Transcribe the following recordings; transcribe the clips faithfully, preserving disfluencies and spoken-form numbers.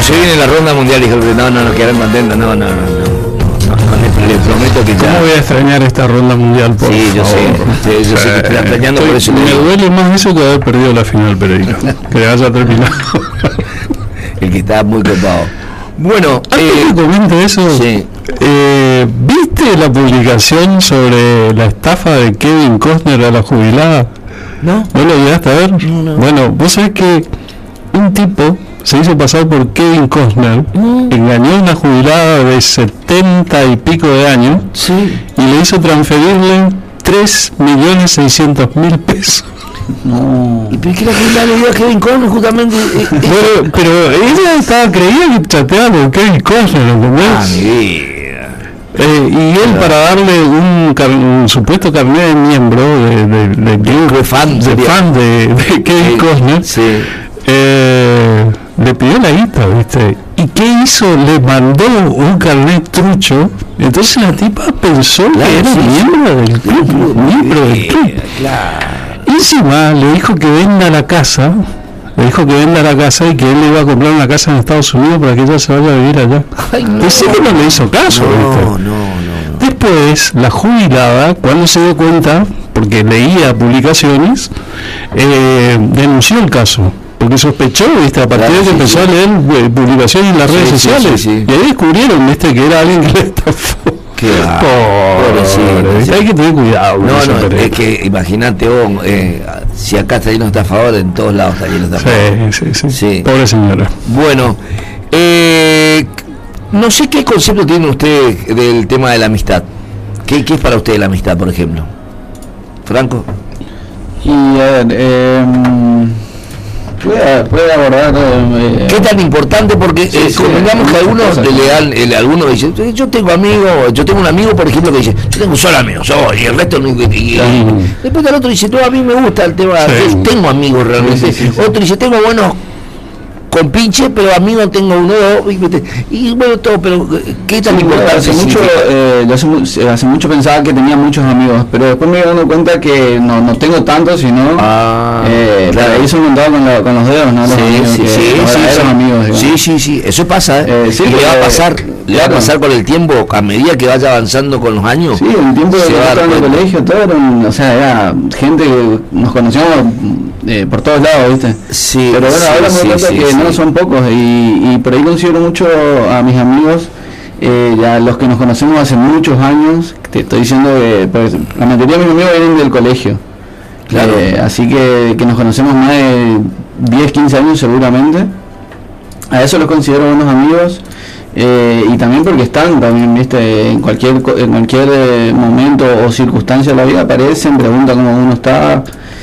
se viene la ronda mundial, dijo, no, no, no, quedaron contentos, no, no, no, no. Le prometo que ya. ¿Cómo voy a extrañar esta ronda mundial? Por sí, yo favor. sé, sí, yo sé que estoy extrañando, estoy, por eso me digo. duele más eso que haber perdido la final, Pereira. Que haya terminado. El que está muy copado. Bueno, antes eh, que comente eso, sí. eh, ¿viste la publicación sobre la estafa de Kevin Costner a la jubilada? ¿No? ¿No lo llegaste a ver? No, no. Bueno, vos sabés que un tipo se hizo pasar por Kevin Costner, mm. engañó a una jubilada de setenta y pico de años, sí. y le hizo transferirle tres millones seiscientos mil pesos. No. ¿Y por qué la jubilada le dio a Kevin Costner justamente? Eh, bueno, pero ella estaba creía que chateaba con Kevin Costner, ¿entendés? Ah, mi vida. Eh, y él, para darle un, car un supuesto carnet de miembro de, de, de, de, de fan, de, fan de, de Kevin sí, Costner, sí. Eh, le pidió la guita, ¿viste? ¿Y qué hizo? Le mandó un carnet trucho. Entonces la tipa pensó claro, que era sí, miembro del club, miembro del club. Claro. Y encima le dijo que venda la casa, le dijo que venda la casa y que él le iba a comprar una casa en Estados Unidos para que ella se vaya a vivir allá. Ay, no. Pues él no le hizo caso, no, ¿viste? No, no, no. Después, la jubilada, cuando se dio cuenta, porque leía publicaciones, eh, denunció el caso. Porque sospechó, ¿viste? A partir claro, de que sí, empezó sí. a leer eh, publicaciones en las sí, redes sí, sociales. Sí, sí. Y ahí descubrieron, ¿viste? Que era alguien que le estafó. Qué va. Pobre, sí, hay que tener cuidado. No, no, no es que imagínate vos, eh, si acá está lleno de estafadores, en todos lados está lleno de estafadores. Sí, sí, sí, sí. Pobre señora. Bueno, eh, no sé qué concepto tiene usted del tema de la amistad. ¿Qué, qué es para usted la amistad, por ejemplo? ¿Franco? Y a ver, eh... Puede, puede abordar eh, qué tan importante porque sí, eh, sí, convengamos que algunos le dan el, algunos dicen yo tengo amigos, yo tengo un amigo por ejemplo que dice yo tengo solo amigos oh, y el resto no, y, y, sí. Después el otro dice no, a mí me gusta el tema sí. yo tengo amigos realmente sí, sí, sí, otro dice tengo buenos con pinche, pero amigos tengo uno y, y bueno todo, pero qué tan sí, importante hace mucho eh, yo hace, hace mucho pensaba que tenía muchos amigos, pero después me he dado cuenta que no, no tengo tantos, sino ah, eh, claro. ahí son contados con, la, con los dedos, ¿no? Los sí, amigos sí, que sí, no sí, eran sí, amigos, digamos. sí, sí, sí, eso pasa, ¿eh? Eh, sí, y le va a pasar, claro. le va a pasar con el tiempo, a medida que vaya avanzando con los años. Sí, en el tiempo de que estaba en el colegio, todo eran, o sea, era gente que nos conocíamos eh, por todos lados, ¿viste? Sí, pero bueno, sí, ahora me doy sí, cuenta sí, que sí. no son pocos y, y por ahí considero mucho a mis amigos, eh, ya los que nos conocemos hace muchos años, te estoy diciendo que pues, la mayoría de mis amigos vienen del colegio, claro. eh, así que, que nos conocemos más de diez, quince años seguramente, a eso los considero buenos amigos. Eh, y también porque están también viste en cualquier en cualquier eh, momento o circunstancia de la vida aparecen, preguntan cómo uno está,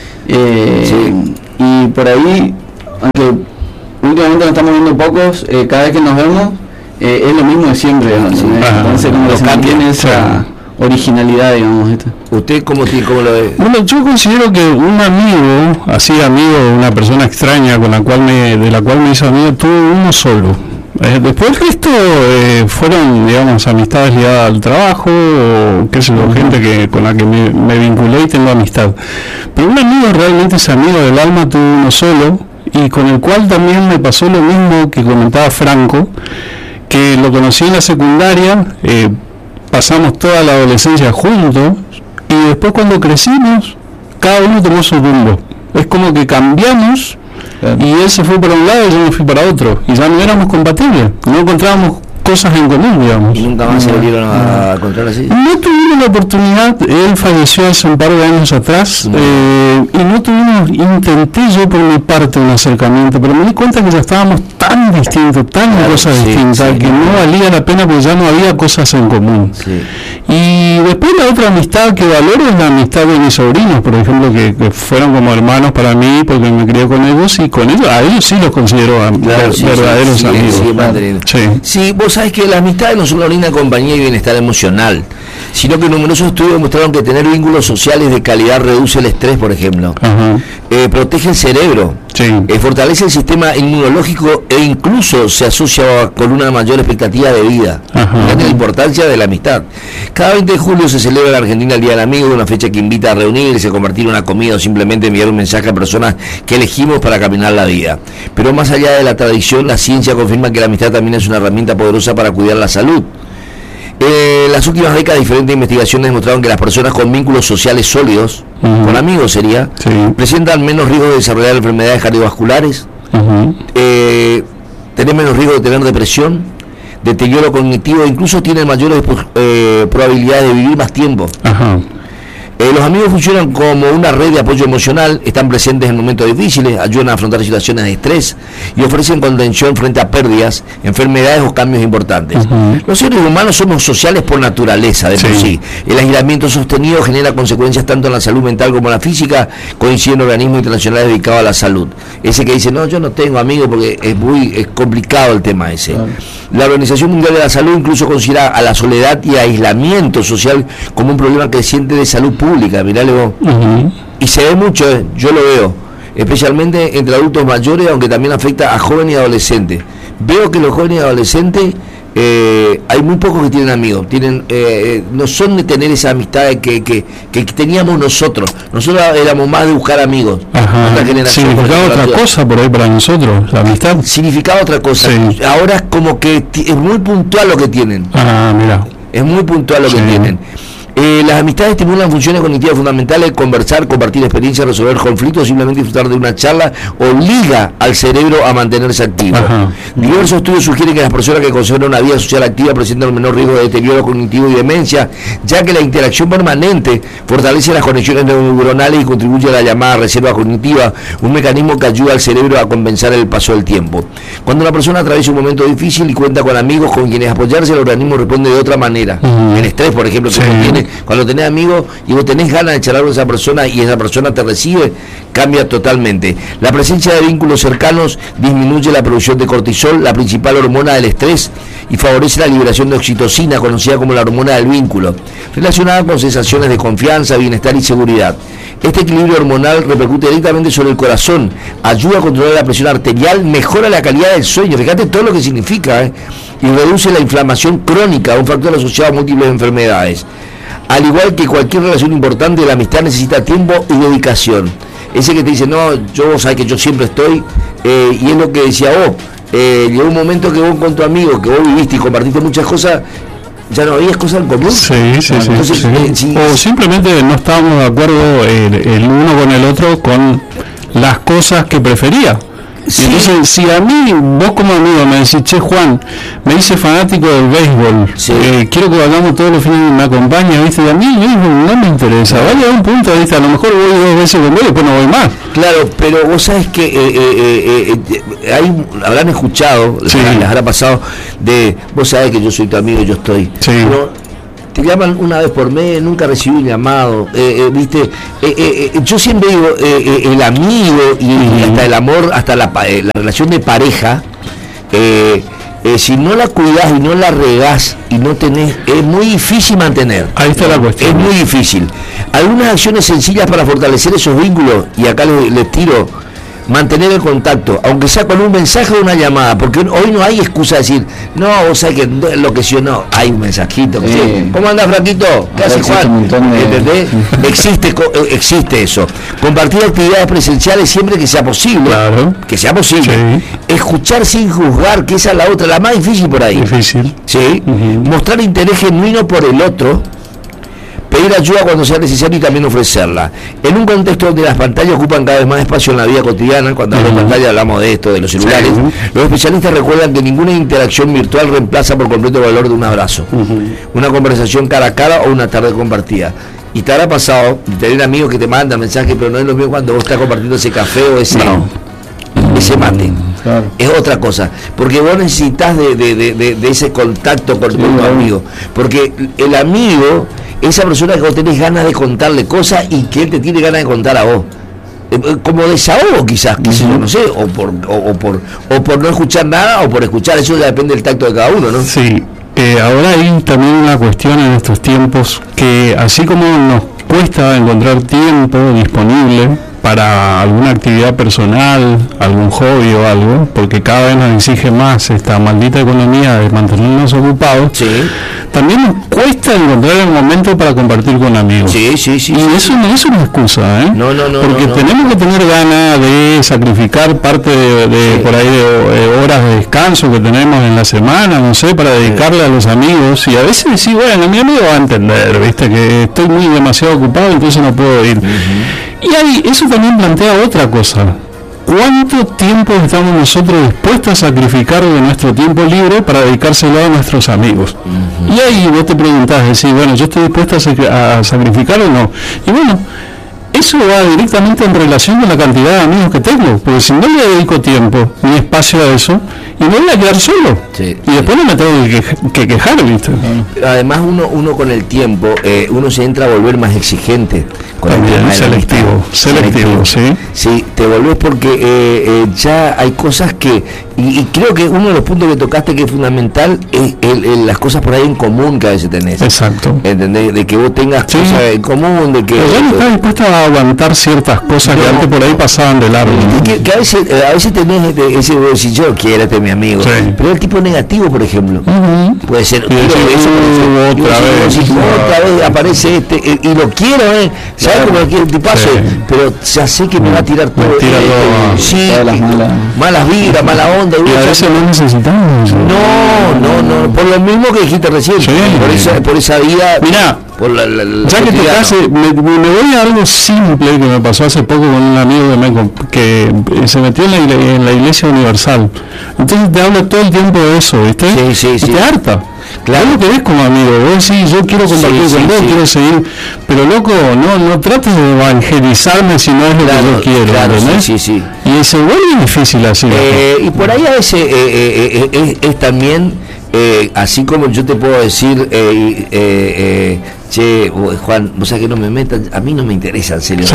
eh, sí. y por ahí, aunque últimamente nos estamos viendo pocos, eh, cada vez que nos vemos eh, es lo mismo de siempre, ¿no? Sí. Entonces como que se mantiene esa originalidad, digamos. ¿Viste? ¿Usted cómo, cómo lo ve? Bueno, yo considero que un amigo, así amigo, una persona extraña con la cual me, de la cual me hizo amigo, tuve uno solo. Eh, después de esto eh, fueron, digamos, amistades ligadas al trabajo, o qué sé yo, uh-huh. gente que con la que me, me vinculé y tengo amistad. Pero un amigo realmente es amigo del alma, tuve uno solo, y con el cual también me pasó lo mismo que comentaba Franco, que lo conocí en la secundaria, eh, pasamos toda la adolescencia juntos, y después cuando crecimos, cada uno tomó su rumbo. Es como que cambiamos, y él se fue para un lado y yo me fui para otro, y ya no éramos compatibles, no encontrábamos cosas en común, digamos. ¿Y nunca más no, se volvieron a encontrar así? No tuvimos la oportunidad, él falleció hace un par de años atrás, no. eh, y no tuvimos, intenté yo por mi parte un acercamiento, pero me di cuenta que ya estábamos tan distintos, tan claro, cosas sí, distintas, sí, que no. no valía la pena porque ya no había cosas en común. Sí. Y después la otra amistad que valoro es la amistad de mis sobrinos, por ejemplo, que, que fueron como hermanos para mí, porque me crié con ellos, y con ellos, a ellos sí los considero claro, ver, sí, verdaderos sí, amigos. Sí, sí, sí. sí, vos vos sabés que las amistades no son la única compañía y bienestar emocional, sino que numerosos estudios demostraron que tener vínculos sociales de calidad reduce el estrés, por ejemplo, eh, protege el cerebro, sí. eh, fortalece el sistema inmunológico e incluso se asocia con una mayor expectativa de vida. Fíjate la importancia de la amistad. Cada veinte de julio se celebra en Argentina el Día del Amigo, una fecha que invita a reunirse, compartir una comida o simplemente enviar un mensaje a personas que elegimos para caminar la vida. Pero más allá de la tradición, la ciencia confirma que la amistad también es una herramienta poderosa para cuidar la salud. Eh, las últimas décadas diferentes investigaciones demostraron que las personas con vínculos sociales sólidos, uh-huh. con amigos sería, sí. presentan menos riesgo de desarrollar enfermedades cardiovasculares, uh-huh. eh, tener menos riesgo de tener depresión, deterioro cognitivo, incluso tienen mayores eh, probabilidades de vivir más tiempo. Uh-huh. Eh, los amigos funcionan como una red de apoyo emocional, están presentes en momentos difíciles, ayudan a afrontar situaciones de estrés y ofrecen contención frente a pérdidas, enfermedades o cambios importantes. Uh-huh. Los seres humanos somos sociales por naturaleza, de sí. por sí. El aislamiento sostenido genera consecuencias tanto en la salud mental como en la física, coinciden organismos internacionales dedicados a la salud. Ese que dice, no, yo no tengo amigos porque es muy es complicado el tema ese. Uh-huh. La Organización Mundial de la Salud incluso considera a la soledad y aislamiento social como un problema creciente de salud pública, mirá vos. Uh-huh. Y se ve mucho, eh, yo lo veo, especialmente entre adultos mayores, aunque también afecta a jóvenes y adolescentes. Veo que los jóvenes y adolescentes, eh, hay muy pocos que tienen amigos, tienen eh, no son de tener esa amistad que, que, que teníamos nosotros. Nosotros éramos más de buscar amigos. Ajá. Significaba otra cosa por ahí para nosotros, la amistad. Significaba otra cosa. Sí. Ahora es como que es muy puntual lo que tienen. Ah, mira. Es muy puntual lo sí. que tienen. Eh, las amistades estimulan funciones cognitivas fundamentales, conversar, compartir experiencias, resolver conflictos, simplemente disfrutar de una charla obliga al cerebro a mantenerse activo. Ajá. Diversos estudios sugieren que las personas que conservan una vida social activa presentan un menor riesgo de deterioro cognitivo y demencia, ya que la interacción permanente fortalece las conexiones neuronales y contribuye a la llamada reserva cognitiva, un mecanismo que ayuda al cerebro a compensar el paso del tiempo. Cuando una persona atraviesa un momento difícil y cuenta con amigos con quienes apoyarse, el organismo responde de otra manera. Uh-huh. El estrés, por ejemplo, que sí. tiene cuando tenés amigos y vos tenés ganas de charlar con esa persona y esa persona te recibe, cambia totalmente. La presencia de vínculos cercanos disminuye la producción de cortisol, la principal hormona del estrés, y favorece la liberación de oxitocina, conocida como la hormona del vínculo, relacionada con sensaciones de confianza, bienestar y seguridad. Este equilibrio hormonal repercute directamente sobre el corazón, ayuda a controlar la presión arterial, mejora la calidad del sueño, fíjate todo lo que significa, ¿eh? y reduce la inflamación crónica, un factor asociado a múltiples enfermedades. Al igual que cualquier relación importante, la amistad necesita tiempo y dedicación. Ese que te dice, no, yo sabes que yo siempre estoy, eh, y es lo que decía vos, eh, llegó un momento que vos con tu amigo, que vos viviste y compartiste muchas cosas, ya no habías cosas en común. Sí, sí, Entonces, sí. Eh, sí. O simplemente no estábamos de acuerdo el, el uno con el otro con las cosas que prefería. Sí. Entonces, si a mí, vos como amigo me decís, che Juan, me hice fanático del béisbol, sí. eh, quiero que vayamos todos los fines, me acompaña, ¿viste? Y a mí el béisbol no me interesa, no. vaya a un punto, ¿viste? A lo mejor voy dos veces con vos y después no voy más. Claro, pero vos sabés que eh, eh, eh, eh, hay, habrán escuchado, sí. les habrá pasado, de, vos sabés que yo soy tu amigo y yo estoy. Sí. Pero, te llaman una vez por mes, nunca recibí un llamado, eh, eh, viste, eh, eh, eh, yo siempre digo, eh, eh, el amigo y, uh-huh. y hasta el amor, hasta la, eh, la relación de pareja, eh, eh, si no la cuidás y no la regás y no tenés, es muy difícil mantener. Ahí está la cuestión. Es muy difícil. Algunas acciones sencillas para fortalecer esos vínculos, y acá les, les tiro, mantener el contacto, aunque sea con un mensaje o una llamada, porque hoy no hay excusa de decir, no, vos sabés que enloqueció, no, hay un mensajito, que sí. Sí. ¿Cómo andás, Franquito? ¿Qué haces, Juan? De... ¿Entendés? existe, existe eso. Compartir actividades presenciales siempre que sea posible, claro. que sea posible. Sí. Escuchar sin juzgar, que esa es la otra, la más difícil por ahí. Difícil. Sí. Uh-huh. Mostrar interés genuino por el otro. Pedir ayuda cuando sea necesario y también ofrecerla. En un contexto donde las pantallas ocupan cada vez más espacio en la vida cotidiana, cuando hablamos de pantalla hablamos de esto, de los celulares, sí. los especialistas recuerdan que ninguna interacción virtual reemplaza por completo el valor de un abrazo, uh-huh. una conversación cara a cara o una tarde compartida. Y te habrá pasado de tener amigos que te mandan mensajes, pero no es lo mismo cuando vos estás compartiendo ese café o ese, no. ese mate. Claro. Es otra cosa, porque vos necesitas de, de, de, de, de ese contacto con sí, tu claro. amigo, porque el amigo, esa persona que vos tenés ganas de contarle cosas y que él te tiene ganas de contar a vos. eh, como desahogo quizás, qué sé yo, no sé, o por, o, o por o por no escuchar nada o por escuchar, eso ya depende del tacto de cada uno, ¿no? Sí, eh, ahora hay también una cuestión en estos tiempos que así como nos cuesta encontrar tiempo disponible para alguna actividad personal, algún hobby o algo, porque cada vez nos exige más esta maldita economía de mantenernos ocupados, sí. También nos cuesta encontrar el momento para compartir con amigos. Sí, sí, sí. Y sí, eso sí. no es una excusa, ¿eh? No, no, no. Porque no, no. tenemos que tener ganas de sacrificar parte de, de Sí. por ahí de, de horas de descanso que tenemos en la semana, no sé, para dedicarle sí. a los amigos. Y a veces decir, bueno, mi amigo va a entender, viste, que estoy muy demasiado ocupado, entonces no puedo ir. Uh-huh. Y ahí, eso también plantea otra cosa. ¿Cuánto tiempo estamos nosotros dispuestos a sacrificar de nuestro tiempo libre para dedicárselo a nuestros amigos? Uh-huh. Y ahí vos te preguntás, decís, bueno, ¿yo estoy dispuesto a, sac- a sacrificar o no? Y bueno, eso va directamente en relación con la cantidad de amigos que tengo, porque si no le dedico tiempo ni espacio a eso, y me voy a quedar solo, sí, y después sí. no me tengo que, que quejar, ¿viste? Pero además uno uno con el tiempo, eh, uno se entra a volver más exigente. Con También, el tema de la selectivo, amistad. selectivo, sí. Sí, te volvés porque eh, eh, ya hay cosas que, y, y creo que uno de los puntos que tocaste que es fundamental es el, el, las cosas por ahí en común que a veces tenés. Exacto. ¿Entendés? De que vos tengas sí. cosas en común, de que... Pero ya no estás dispuesto a aguantar ciertas cosas no, que antes por ahí pasaban de largo, ¿no? Que, que a veces eh, a veces tenés ese, ese si yo quiero, este es mi amigo, sí. Pero el tipo negativo, por ejemplo, uh-huh. puede ser, y eso, eso, eso, otra vez, si otra vez aparece este, eh, y lo quiero, ¿eh? ¿Sabes claro. cómo quiero el tipazo? Sí. Pero ya sé que me va a tirar todo, me tira eh, todo sí, todas las malas, malas vibras, mala onda, y, y a veces no necesitamos. No, no, no, por lo mismo que dijiste recién, sí. por esa, por esa vida. Mira, por la, la, la ya que tocaste, me, me voy a algo simple que me pasó hace poco con un amigo que, me, que se metió en la, en la Iglesia Universal. Entonces te hablo todo el tiempo de eso, ¿viste? Sí, sí, y sí. te harta. Claro. Vos lo querés como amigo, vos sí, yo quiero compartir sí, con sí, vos, sí. quiero seguir, pero loco, no no trates de evangelizarme si no es lo claro, que yo quiero, claro, ¿no? sí, sí, sí. Y se vuelve difícil así. Eh, y por ahí a veces eh, eh, eh, es, es también, eh, así como yo te puedo decir, eh, eh, eh, che, Juan, vos sabés que no me metas, a mí no me interesa, en serio, sí.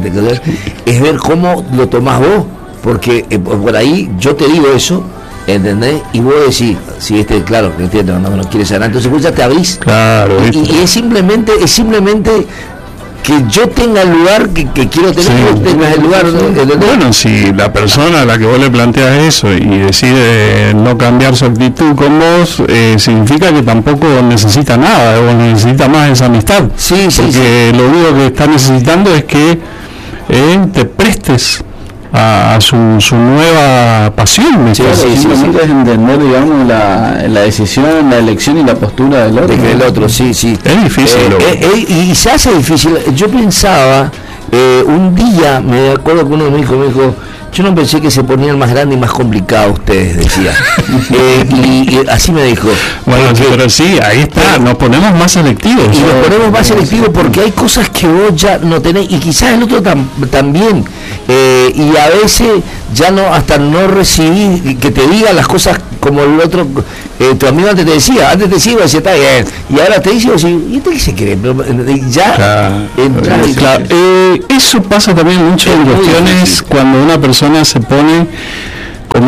es ver cómo lo tomás vos, porque eh, por ahí yo te digo eso, ¿entendés? Y vos decís, sí, este, claro, entiendo, no, no quieres sanar, entonces vos ya te abrís. Claro. Y, y es simplemente, es simplemente que yo tenga el lugar que, que quiero tener, sí. que vos tengas el lugar. ¿no? Bueno, si la persona a la que vos le planteas eso y decide no cambiar su actitud con vos, eh, significa que tampoco necesita nada, o necesita más esa amistad. Sí, sí, porque sí. lo único que está necesitando es que eh, te prestes a, a su, su nueva pasión. Sí, claro, sí, simplemente sí, sí. es entender, digamos, la, la decisión, la elección y la postura del otro. De que el otro, sí, sí. Es difícil. Eh, eh, eh, y se hace difícil. Yo pensaba, eh, un día, me acuerdo que uno de mis hijos me dijo, yo no pensé que se ponían más grandes y más complicados ustedes, decía. eh, y, y así me dijo. Bueno, porque, pero sí, ahí está, nos ponemos más selectivos. Y nos ponemos más selectivos porque hay cosas que vos ya no tenés, y quizás el otro tam, también. Eh, y a veces ya no, hasta no recibí que te diga las cosas como el otro, eh, tu amigo antes te decía, antes te decía, decía, está bien, y ahora te dice, ¿y este qué se cree? Ya, claro, entra, eh, claro. Eh, eso pasa también mucho en cuestiones cuando una persona se pone como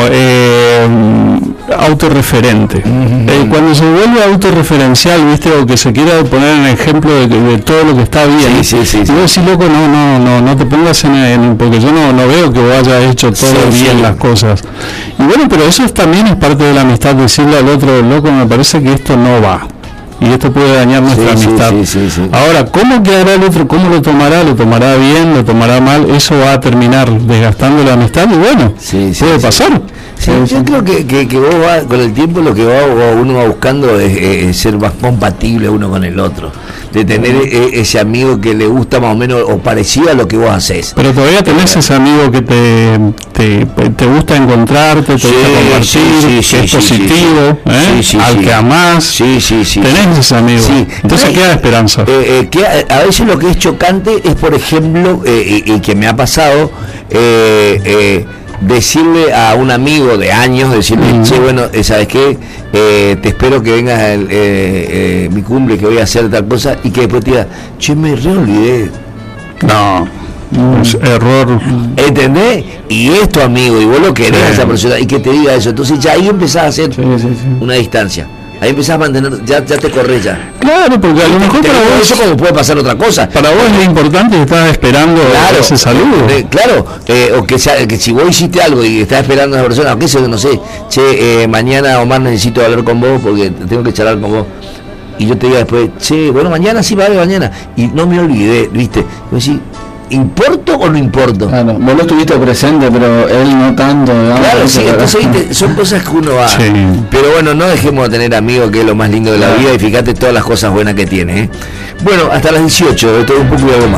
eh, autorreferente. Uh-huh. Eh, cuando se vuelve autorreferencial, ¿viste? O que se quiera poner en ejemplo de, de todo lo que está bien. Sí, sí, sí, sí. Y vos decís, loco, no, no, no, no te pongas en, en porque yo no, no veo que vos hayas hecho todo sí, bien sí. las cosas. Y bueno, pero eso también es parte de la amistad, decirle al otro, loco, me parece que esto no va. Y esto puede dañar nuestra sí, amistad. Sí, sí, sí, sí. Ahora, ¿cómo quedará el otro? ¿Cómo lo tomará? ¿Lo tomará bien? ¿Lo tomará mal? Eso va a terminar desgastando la amistad y bueno, sí, sí, puede sí. pasar. Sí, yo creo que, que, que vos va, con el tiempo lo que va, uno va buscando es, es ser más compatible uno con el otro, de tener uh-huh. ese amigo que le gusta más o menos o parecido a lo que vos haces. Pero todavía tenés ese amigo que te, te, te gusta encontrarte, te sí, gusta compartir, sí, sí, que es sí, positivo, sí, ¿eh? sí, sí, al sí. que amás, sí, sí, sí, tenés sí. ese amigo. Sí. Entonces queda esperanza. Eh, eh, que a, a veces lo que es chocante es, por ejemplo, eh, y, y que me ha pasado, eh, eh, decirle a un amigo de años, decirle, mm. che, bueno, eh, ¿sabes qué? Eh, te espero que vengas el, eh, eh, mi cumple, que voy a hacer tal cosa, y que después te diga, che, me re olvidé. No. Mm. Error. ¿Entendés? Y es tu amigo, y vos lo querés a Sí. esa persona, y que te diga eso. Entonces ya ahí empezás a hacer Sí, sí, sí. una distancia. Ahí empezás a mantener, ya, ya te corres ya. Claro, porque a lo mejor Te para digo vos, eso como puede pasar otra cosa. para vos es importante que estás esperando Claro, ese saludo. eh, claro, eh, o que, sea, que si vos hiciste algo y estás esperando a esa persona, o qué sé yo, no sé, che, eh, mañana Omar necesito hablar con vos porque tengo que charlar con vos. Y yo te diga después, che, bueno, mañana sí, vale, mañana. Y no me olvidé, ¿viste? Me decís, ¿importo o no importo? Claro, vos lo estuviste presente, pero él no tanto. Digamos, Claro, sí, pero- entonces ¿viste? Son cosas que uno va. Sí. Pero bueno, no dejemos de tener amigos, que es lo más lindo de la Claro. vida, y fíjate todas las cosas buenas que tiene. ¿eh? Bueno, hasta las dieciocho, de todo un poco y algo más.